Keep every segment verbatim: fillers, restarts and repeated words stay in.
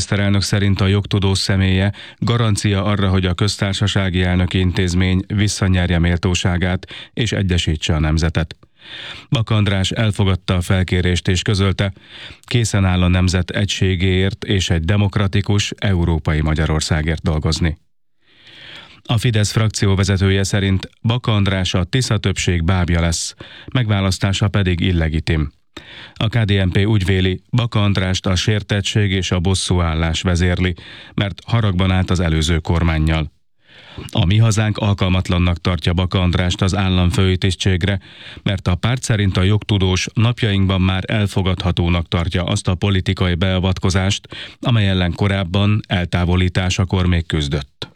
miniszterelnök szerint a jogtudó személye garancia arra, hogy a köztársasági elnöki intézmény visszanyerje méltóságát és egyesítse a nemzetet. Baka András elfogadta a felkérést és közölte, készen áll a nemzet egységéért és egy demokratikus, európai Magyarországért dolgozni. A Fidesz frakció vezetője szerint Baka András a Tisza többség bábja lesz, megválasztása pedig illegitim. A ká dé en pé úgy véli, Baka Andrást a sértettség és a bosszúállás vezérli, mert haragban állt az előző kormánnyal. A Mi Hazánk alkalmatlannak tartja Baka Andrást az államfői tisztségre, mert a párt szerint a jogtudós napjainkban már elfogadhatónak tartja azt a politikai beavatkozást, amely ellen korábban eltávolításakor még küzdött.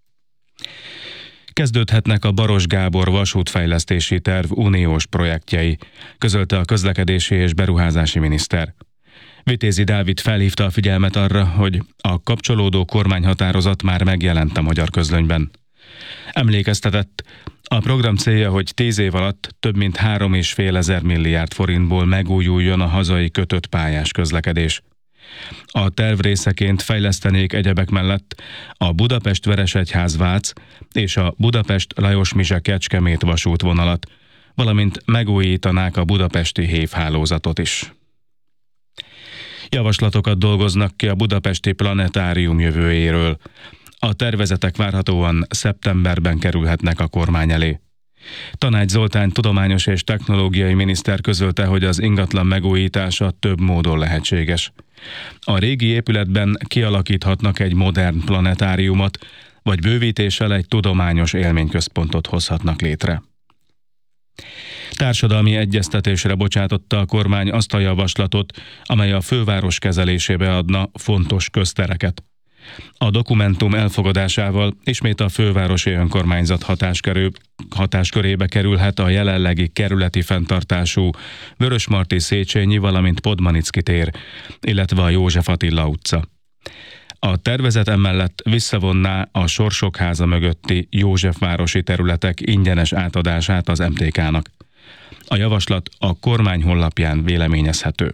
Kezdődhetnek a Baros Gábor vasútfejlesztési terv uniós projektjei, közölte a közlekedési és beruházási miniszter. Vitézi Dávid felhívta a figyelmet arra, hogy a kapcsolódó kormányhatározat már megjelent a magyar közlönyben. Emlékeztetett, a program célja, hogy tíz év alatt több mint három és fél ezer milliárd forintból megújuljon a hazai kötött pályás közlekedés. A terv részeként fejlesztenék egyebek mellett a Budapest-Veresegyház-Vác és a Budapest-Lajos-Mizse-Kecskemét vasútvonalat, valamint megújítanák a budapesti hévhálózatot is. Javaslatokat dolgoznak ki a budapesti planetárium jövőjéről. A tervezetek várhatóan szeptemberben kerülhetnek a kormány elé. Tanács Zoltán tudományos és technológiai miniszter közölte, hogy az ingatlan megújítása több módon lehetséges. A régi épületben kialakíthatnak egy modern planetáriumot, vagy bővítéssel egy tudományos élményközpontot hozhatnak létre. Társadalmi egyeztetésre bocsátotta a kormány azt a javaslatot, amely a főváros kezelésébe adna fontos köztereket. A dokumentum elfogadásával ismét a fővárosi önkormányzat hatáskörű, hatáskörébe kerülhet a jelenlegi kerületi fenntartású Vörösmarty Széchenyi, valamint Podmanicki tér, illetve a József Attila utca. A tervezet emellett visszavonná a Sorsok háza mögötti Józsefvárosi területek ingyenes átadását az em té ká-nak. A javaslat a kormány honlapján véleményezhető.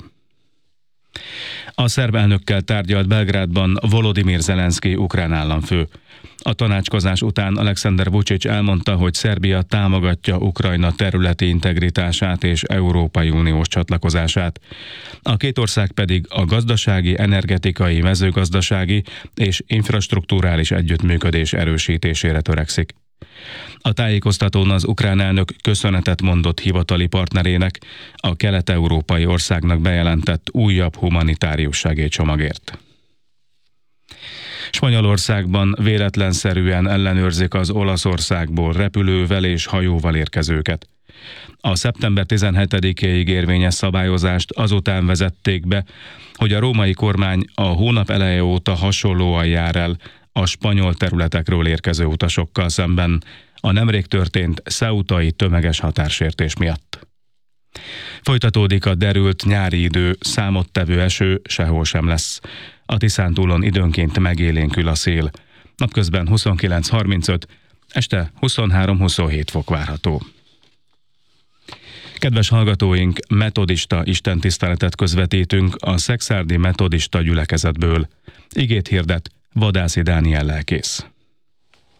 A szerb elnökkel tárgyalt Belgrádban Volodymyr Zelenszky ukrán államfő. A tanácskozás után Alexander Vučić elmondta, hogy Szerbia támogatja Ukrajna területi integritását és Európai Uniós csatlakozását. A két ország pedig a gazdasági, energetikai, mezőgazdasági és infrastrukturális együttműködés erősítésére törekszik. A tájékoztatón az ukrán elnök köszönetet mondott hivatali partnerének, a kelet-európai országnak bejelentett újabb humanitárius segélycsomagért. Spanyolországban véletlenszerűen ellenőrzik az Olaszországból repülővel és hajóval érkezőket. A szeptember tizenhetedikéig érvényes szabályozást azután vezették be, hogy a római kormány a hónap eleje óta hasonlóan jár el a spanyol területekről érkező utasokkal szemben a nemrég történt ceutai tömeges határsértés miatt. Folytatódik a derült nyári idő, számottevő eső sehol sem lesz. A Tiszántúlon időnként megélénkül a szél. Napközben huszonkilenc harmincöt, este huszonhárom huszonhét fok várható. Kedves hallgatóink, metodista istentiszteletet közvetítünk a szekszárdi metodista gyülekezetből. Igét hirdet Vadászi Dániel lelkész.